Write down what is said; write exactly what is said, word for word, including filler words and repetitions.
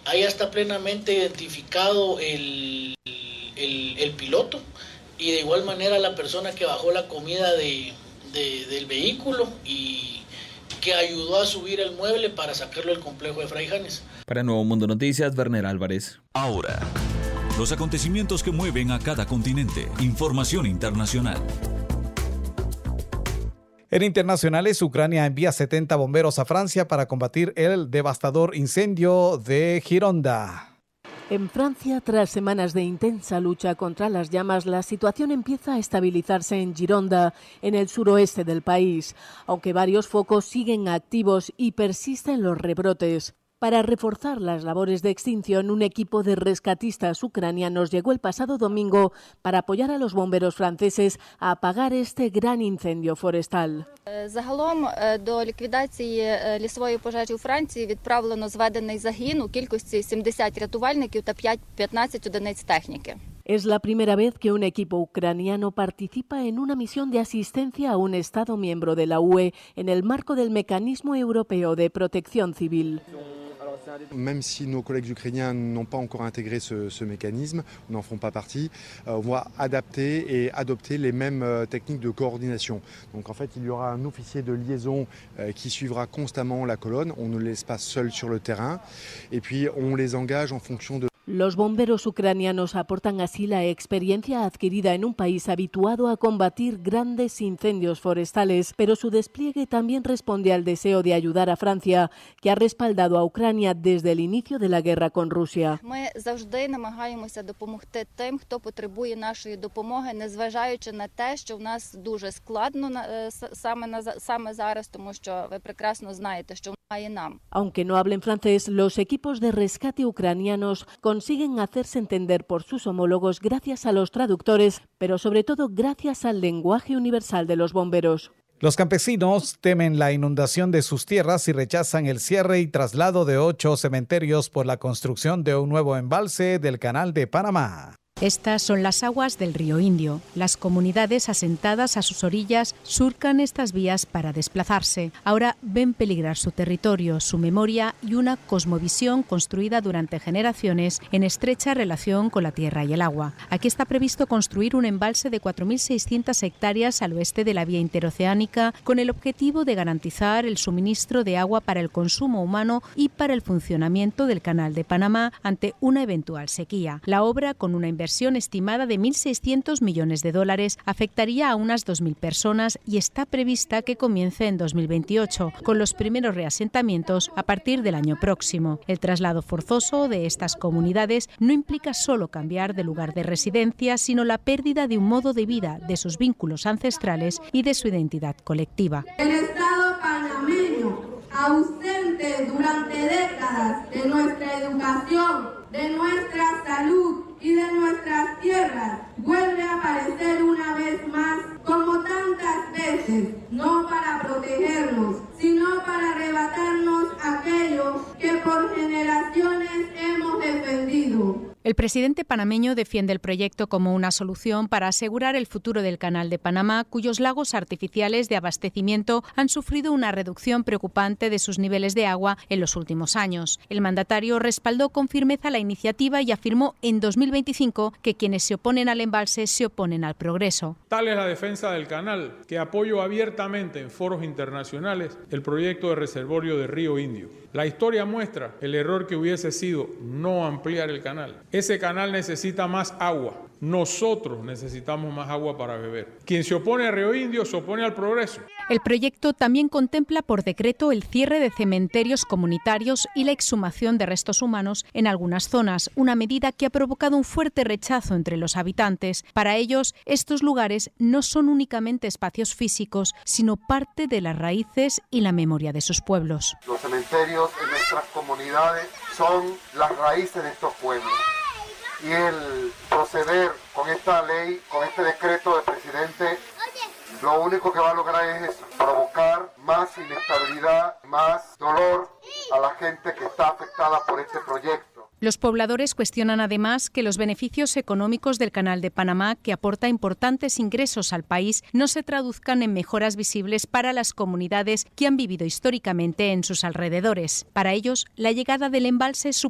Ahí está plenamente identificado el, el, el piloto y de igual manera la persona que bajó la comida de, de, del vehículo y que ayudó a subir el mueble para sacarlo del complejo de Fraijanes. Para Nuevo Mundo Noticias, Werner Álvarez. Ahora, los acontecimientos que mueven a cada continente. Información internacional. En internacionales, Ucrania envía setenta bomberos a Francia para combatir el devastador incendio de Gironda. En Francia, tras semanas de intensa lucha contra las llamas, la situación empieza a estabilizarse en Gironda, en el suroeste del país, aunque varios focos siguen activos y persisten los rebrotes. Para reforzar las labores de extinción, un equipo de rescatistas ucranianos llegó el pasado domingo para apoyar a los bomberos franceses a apagar este gran incendio forestal. Загалом до ліквідації лісової пожежі у Франції відправлено зведений загін у кількості сімдесят рятувальників та п'ятнадцять одиниць техніки. Es la primera vez que un equipo ucraniano participa en una misión de asistencia a un Estado miembro de la U E en el marco del Mecanismo Europeo de Protección Civil. Même si nos collègues ukrainiens n'ont pas encore intégré ce, ce mécanisme, n'en font pas partie, euh, on va adapter et adopter les mêmes euh, techniques de coordination. Donc en fait, il y aura un officier de liaison euh, qui suivra constamment la colonne, on ne les laisse pas seuls sur le terrain, et puis on les engage en fonction de... Los bomberos ucranianos aportan así la experiencia adquirida en un país habituado a combatir grandes incendios forestales, pero su despliegue también responde al deseo de ayudar a Francia, que ha respaldado a Ucrania desde el inicio de la guerra con Rusia. Ми завжди намагаємося допомогти тим, хто потребує нашої допомоги, незважаючи на те, що в нас дуже складно саме на саме зараз, тому що ви прекрасно знаєте, що немає нам. Aunque no hablen francés, los equipos de rescate ucranianos consiguen hacerse entender por sus homólogos gracias a los traductores, pero sobre todo gracias al lenguaje universal de los bomberos. Los campesinos temen la inundación de sus tierras y rechazan el cierre y traslado de ocho cementerios por la construcción de un nuevo embalse del Canal de Panamá. Estas son las aguas del río Indio. Las comunidades asentadas a sus orillas surcan estas vías para desplazarse. Ahora ven peligrar su territorio, su memoria y una cosmovisión construida durante generaciones en estrecha relación con la tierra y el agua. Aquí está previsto construir un embalse de cuatro mil seiscientas hectáreas al oeste de la vía interoceánica con el objetivo de garantizar el suministro de agua para el consumo humano y para el funcionamiento del Canal de Panamá ante una eventual sequía. La obra, con una inversión estimada de mil seiscientos millones de dólares, afectaría a unas dos mil personas y está prevista que comience en dos mil veintiocho, con los primeros reasentamientos a partir del año próximo. El traslado forzoso de estas comunidades no implica solo cambiar de lugar de residencia, sino la pérdida de un modo de vida, de sus vínculos ancestrales y de su identidad colectiva. El Estado panameño, ausente durante décadas de nuestra educación, de nuestra salud y de nuestras tierras, vuelve a aparecer una vez más, como tantas veces, no para protegernos, sino para arrebatarnos aquello que por generaciones hemos defendido. El presidente panameño defiende el proyecto como una solución para asegurar el futuro del Canal de Panamá, cuyos lagos artificiales de abastecimiento han sufrido una reducción preocupante de sus niveles de agua en los últimos años. El mandatario respaldó con firmeza la iniciativa y afirmó en dos mil veinticinco que quienes se oponen al embalse se oponen al progreso. Tal es la defensa del canal, que apoyo abiertamente en foros internacionales el proyecto de reservorio de Río Indio. La historia muestra el error que hubiese sido no ampliar el canal. Ese canal necesita más agua. Nosotros necesitamos más agua para beber. Quien se opone a Río Indio se opone al progreso. El proyecto también contempla por decreto el cierre de cementerios comunitarios y la exhumación de restos humanos en algunas zonas, una medida que ha provocado un fuerte rechazo entre los habitantes. Para ellos, estos lugares no son únicamente espacios físicos, sino parte de las raíces y la memoria de sus pueblos. Los cementerios en nuestras comunidades son las raíces de estos pueblos. Y el proceder con esta ley, con este decreto del presidente, lo único que va a lograr es eso, provocar más inestabilidad, más dolor a la gente que está afectada por este proyecto. Los pobladores cuestionan además que los beneficios económicos del Canal de Panamá, que aporta importantes ingresos al país, no se traduzcan en mejoras visibles para las comunidades que han vivido históricamente en sus alrededores. Para ellos, la llegada del embalse supone